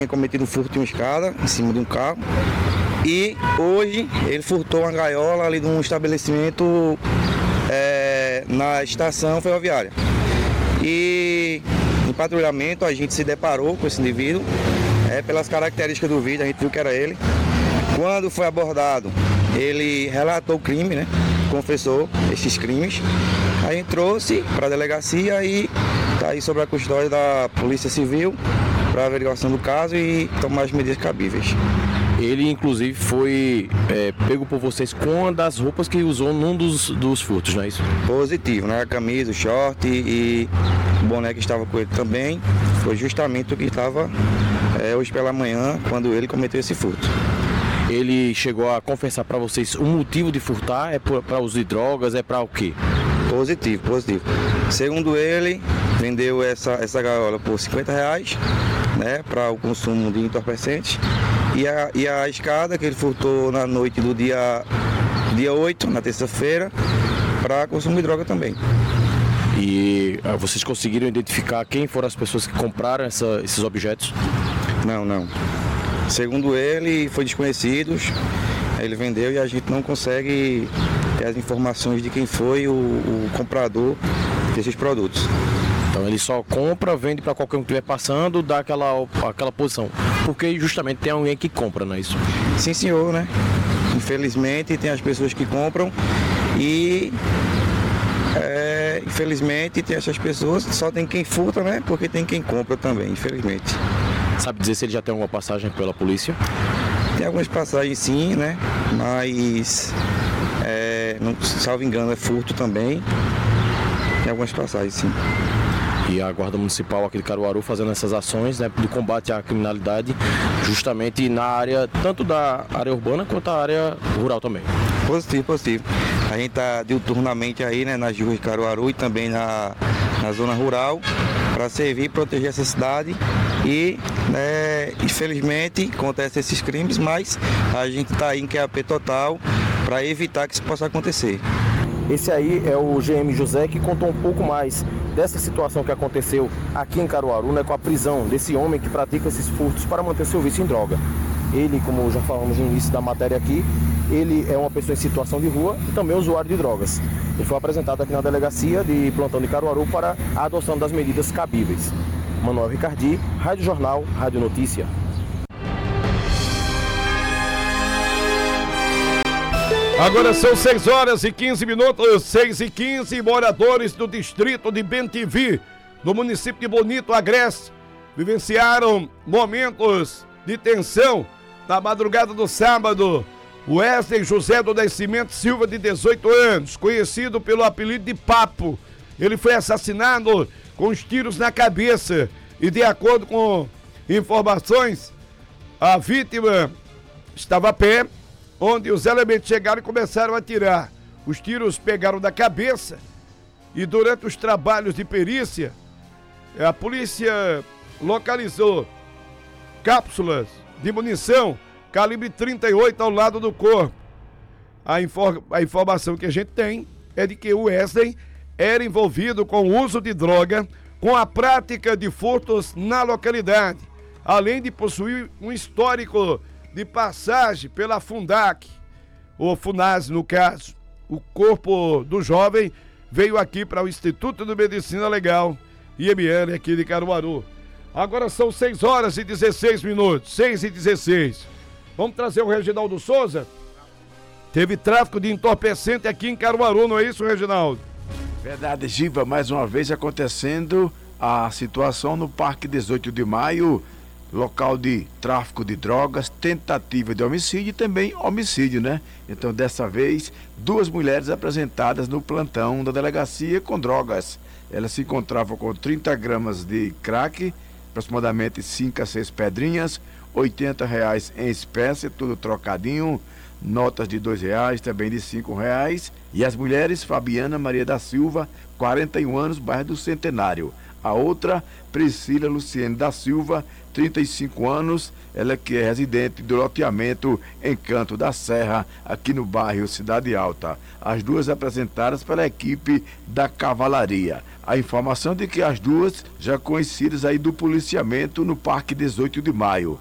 tinha cometido um furto de uma escada em cima de um carro. E hoje ele furtou uma gaiola ali de um estabelecimento na estação ferroviária. E em patrulhamento a gente se deparou com esse indivíduo. Pelas características do vídeo, a gente viu que era ele. Quando foi abordado, ele relatou o crime, né? Confessou esses crimes. A gente trouxe para a delegacia e está aí sob a custódia da Polícia Civil para averiguação do caso e tomar as medidas cabíveis. Ele, inclusive, foi pego por vocês com uma das roupas que usou num dos furtos, não é isso? Positivo, né? A camisa, o short e o boné que estava com ele também. Foi justamente o que estava hoje pela manhã, quando ele cometeu esse furto. Ele chegou a confessar para vocês o motivo de furtar? É para uso de drogas? É para o quê? Positivo. Segundo ele, vendeu essa gaiola por R$50, né? Para o consumo de entorpecentes. E a escada que ele furtou na noite do dia 8, na terça-feira, para consumo de droga também. E vocês conseguiram identificar quem foram as pessoas que compraram esses objetos? Não. Segundo ele, foi desconhecidos. Ele vendeu e a gente não consegue ter as informações de quem foi o comprador desses produtos. Então ele só compra, vende para qualquer um que estiver passando, dá aquela posição. Porque justamente tem alguém que compra, não é isso? Sim, senhor, né? Infelizmente tem as pessoas que compram e infelizmente tem essas pessoas, só tem quem furta, né? Porque tem quem compra também, infelizmente. Sabe dizer se ele já tem alguma passagem pela polícia? Tem algumas passagens sim, né? Mas, não, salvo engano, é furto também. Tem algumas passagens sim. E a Guarda Municipal aqui de Caruaru fazendo essas ações, né, de combate à criminalidade, justamente na área, tanto da área urbana quanto da área rural também. Positivo. A gente está diuturnamente aí, né, nas ruas de Caruaru e também na zona rural, para servir e proteger essa cidade. E, infelizmente, acontecem esses crimes, mas a gente está aí em QAP total para evitar que isso possa acontecer. Esse aí é o GM José, que contou um pouco mais dessa situação que aconteceu aqui em Caruaru, né, com a prisão desse homem que pratica esses furtos para manter seu vício em droga. Ele, como já falamos no início da matéria aqui, ele é uma pessoa em situação de rua e também usuário de drogas. Ele foi apresentado aqui na delegacia de plantão de Caruaru para a adoção das medidas cabíveis. Manuel Ricardi, Rádio Jornal, Rádio Notícia. Agora são 6h15, 6h15, moradores do distrito de Bentivi, no município de Bonito, Agreste, vivenciaram momentos de tensão na madrugada do sábado. Wesley José do Nascimento Silva, de 18 anos, conhecido pelo apelido de Papo, ele foi assassinado com os tiros na cabeça e, de acordo com informações, a vítima estava a pé, onde os elementos chegaram e começaram a atirar. Os tiros pegaram da cabeça e, durante os trabalhos de perícia, a polícia localizou cápsulas de munição calibre 38 ao lado do corpo. A informação que a gente tem é de que o Wesley era envolvido com o uso de droga, com a prática de furtos na localidade, além de possuir um histórico de passagem pela Fundac, ou FUNAS no caso. O corpo do jovem veio aqui para o Instituto de Medicina Legal, IML, aqui de Caruaru. Agora são 6h16, 6h16. Vamos trazer o Reginaldo Souza? Teve tráfico de entorpecente aqui em Caruaru, não é isso, Reginaldo? Verdade, Giva, mais uma vez acontecendo a situação no Parque 18 de Maio, local de tráfico de drogas, tentativa de homicídio e também homicídio, né? Então, dessa vez, 2 mulheres apresentadas no plantão da delegacia com drogas. Elas se encontravam com 30 gramas de crack, aproximadamente 5 a 6 pedrinhas, R$80 em espécie, tudo trocadinho, notas de R$2, também de R$5. E as mulheres, Fabiana Maria da Silva, 41 anos, bairro do Centenário. A outra, Priscila Luciene da Silva, 35 anos, ela que é residente do loteamento Encanto da Serra, aqui no bairro Cidade Alta. As duas apresentadas pela equipe da Cavalaria. A informação de que as duas já conhecidas aí do policiamento no Parque 18 de Maio.